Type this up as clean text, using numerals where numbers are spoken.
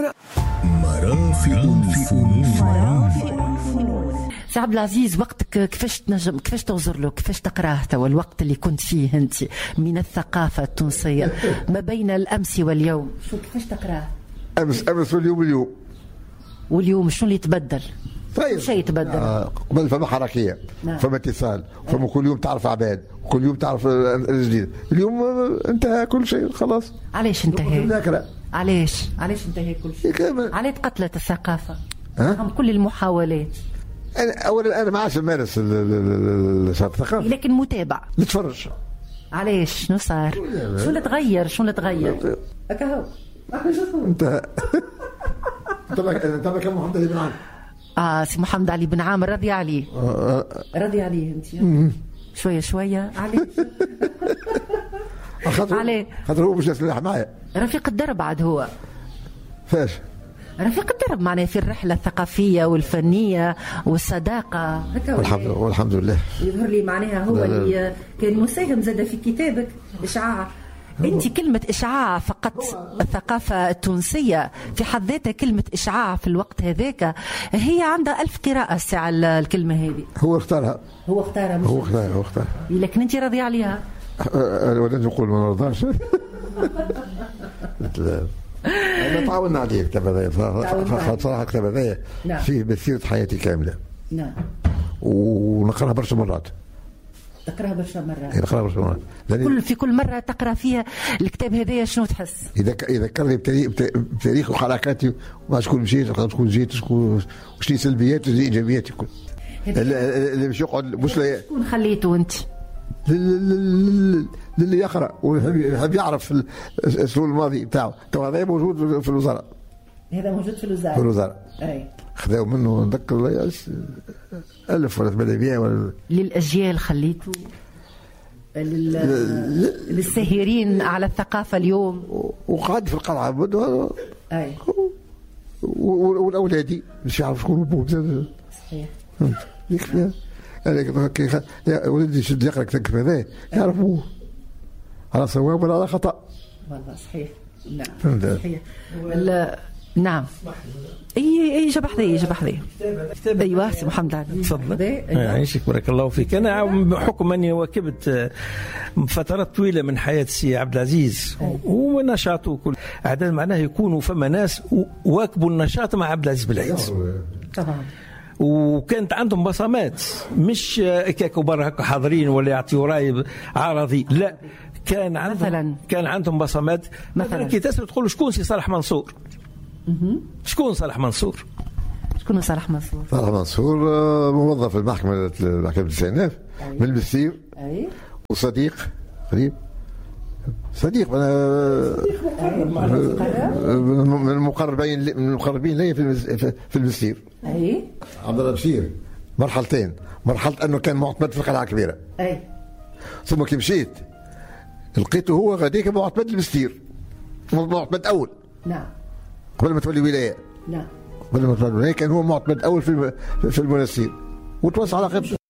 مرافق الفنون. سي عبد العزيز، وقتك كيفاش تنجم، كيفاش تغزر له، كيفاش تقراه توا الوقت اللي كنت فيه انت من الثقافه التونسيه ما بين الامس واليوم؟ شو كيفاش تقراه؟ امس واليوم واليوم شو اللي تبدل؟ طيب شيء يتبدل. قبل فما حركيه، نعم. فما اتصال، فما كل يوم تعرف عباد، كل يوم تعرف الجديد. اليوم انتهى كل شيء خلاص. علاش انتهى؟ الذاكره. علاش انتهى كل شيء؟ علاش تقتلت الثقافه رغم كل المحاولات؟ اولا انا ما عادش نمارس الثقافه، لكن متابع نتفرج. علاش؟ شنو صار؟ شو اللي تغير؟ هكا هو انتهى. تبع كم محمد علي بن عامر. سي محمد علي بن عامر رضي عليه. رضي عليه انت شويه عليه. خاطر هو مش سلاح معايا، رفيق الدرب عاد هو. فاش رفيق الدرب معناه في الرحله الثقافيه والفنيه والصداقه هكا. والحمد لله يظهر لي معناها هو اللي كان مساهم زاد في كتابك إشعاع. أنت كلمة إشعاع فقط الثقافة التونسية في حد ذاتها، كلمة إشعاع في الوقت هذاك هي عندها 1000 قراءة الساعة الكلمة هذه. هو اختارها. لكن أنت راضي عليها؟ ولا نقول ما نرضاش. أنا تعاوننا عليه الكتاب هذا صراحة. الكتاب هذا فيه مسيرة حياتي كاملة. نعم. ونقرأها برشا مرات. تقرأها برشا مرات. في كل مرة تقرأ فيها الكتاب هذايا شنو تحس؟ يذكرني بتاريخ وحركاتي، وشكون مشيت وشكون جيت وشنو سلبيات وشنو ايجابيات. يكون اللي مش يقعد مش شكون خليته انت؟ للي يقرأ ويحب يعرف الاسلوب الماضي بتاعه. هذا موجود في الوزارة. في الوزارة. اي خذوا منه نذكر 1000 ولا 800 ولا. للأجيال خليته للساهرين على الثقافة اليوم. وقعد في القلعة اي والأولادي مش يعرف شكون أبوه. صحيح. يكفي يا ولدي يشد يقرأ كتاب هذا يعرف أبوه على صواب ولا على خطأ. والله صحيح. نعم صحيح. نعم. اي جاب حذايا. ايوه سي محمد علي تفضل. يعيشك بارك الله فيك. انا بحكم اني واكبت فترات طويله من حياه السي عبد العزيز ونشاطه كل اعداد معناه يكونوا فما ناس واكبوا النشاط مع عبد العزيز بالعيس طبعا. وكانت عندهم بصمات مش كبار هكا حاضرين ولا يعطيوا راي عرضي، لا كان عندهم بصمات. مثلا كي تسأل تقول شكون سي صالح منصور. شكون صالح منصور؟ صالح منصور موظف المحكمة الاستئناف من المسير. وصديق قريب. صديق من المقربين لي في المسير. عبد الله بشير مرحلتين. مرحلة أنه كان معتمد في القلعة الكبيرة. ثم كي مشيت لقيته هو غاديك معتمد المسير، معتمد أول. نعم. قبل ما تولي ولاية. نعم. قبل ما تولي ولاية كان هو معتمد أول في المنسير، وتوسع على خبرة.